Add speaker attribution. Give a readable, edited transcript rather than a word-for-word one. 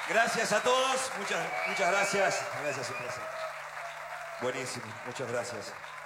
Speaker 1: Gracias a todos, muchas gracias. Gracias, un placer. Buenísimo, muchas gracias.